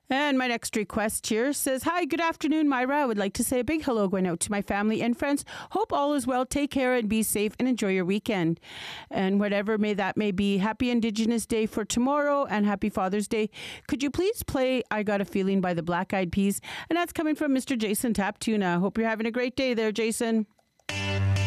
And my next request here says, "Hi, good afternoon, Myra. I would like to say a big hello going out to my family and friends. Hope all is well. Take care and be safe and enjoy your weekend. And whatever may be. Happy Indigenous Day for tomorrow and happy Father's Day. Could you please play I Got a Feeling by the Black Eyed Peas?" And that's coming from Mr. Jason Taptuna. Hope you're having a great day there, Jason.